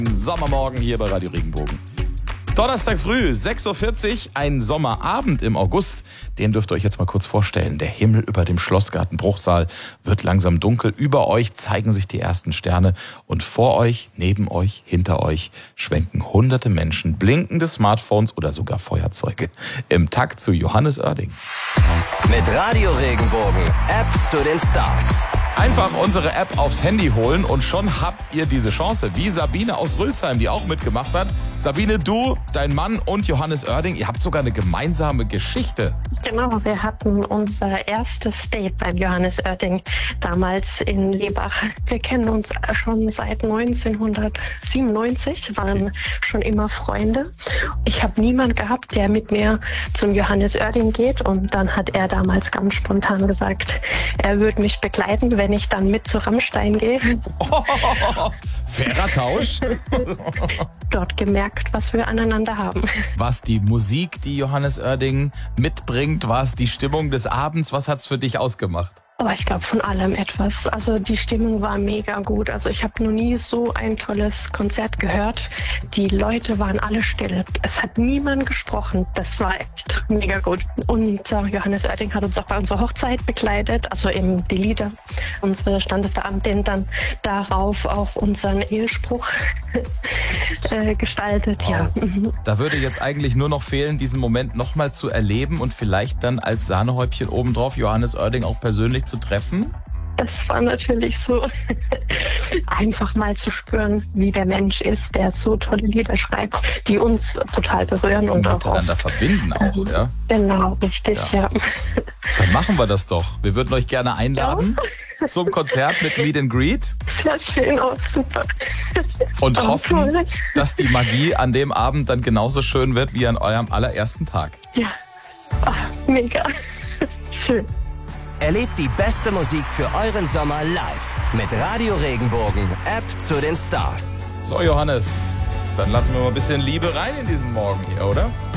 Sommermorgen hier bei Radio Regenbogen. Donnerstag früh, 6.40 Uhr, ein Sommerabend im August. Den dürft ihr euch jetzt mal kurz vorstellen. Der Himmel über dem Schlossgarten Bruchsal wird langsam dunkel. Über euch zeigen sich die ersten Sterne. Und vor euch, neben euch, hinter euch schwenken hunderte Menschen blinkende Smartphones oder sogar Feuerzeuge. Im Takt zu Johannes Oerding. Mit Radio Regenbogen, App zu den Stars. Einfach unsere App aufs Handy holen und schon habt ihr diese Chance. Wie Sabine aus Rülsheim, die auch mitgemacht hat. Sabine, du, dein Mann und Johannes Oerding, ihr habt sogar eine gemeinsame Geschichte. Genau, wir hatten unser erstes Date beim Johannes Oerding damals in Lebach. Wir kennen uns schon seit 1997, waren schon immer Freunde. Ich habe niemanden gehabt, der mit mir zum Johannes Oerding geht, und dann hat er damals ganz spontan gesagt, er würde mich begleiten, wenn ich dann mit zu Rammstein gehe. Fairer Tausch. Dort gemerkt, was wir aneinander haben. Was die Musik, die Johannes Oerding mitbringt, was die Stimmung des Abends, was hat's für dich ausgemacht? Aber ich glaube von allem etwas. Also die Stimmung war mega gut. Also ich habe noch nie so ein tolles Konzert gehört. Die Leute waren alle still. Es hat niemand gesprochen. Das war echt mega gut. Und Johannes Oerding hat uns auch bei unserer Hochzeit begleitet. Also eben die Lieder. Unsere Standesbeamtin dann darauf auch unseren Ehespruch gestaltet. Wow. Ja. Da würde jetzt eigentlich nur noch fehlen, diesen Moment nochmal zu erleben und vielleicht dann als Sahnehäubchen obendrauf Johannes Oerding auch persönlich zu treffen? Das war natürlich so, einfach mal zu spüren, wie der Mensch ist, der so tolle Lieder schreibt, die uns total berühren und auch miteinander verbinden auch, ja? Genau, richtig, ja. Dann machen wir das doch. Wir würden euch gerne einladen zum Konzert mit Meet and Greet. Sehr schön aus, super. Und hoffen, dass die Magie an dem Abend dann genauso schön wird wie an eurem allerersten Tag. Ja, mega schön. Erlebt die beste Musik für euren Sommer live mit Radio Regenbogen, App zu den Stars. So, Johannes, dann lassen wir mal ein bisschen Liebe rein in diesen Morgen hier, oder?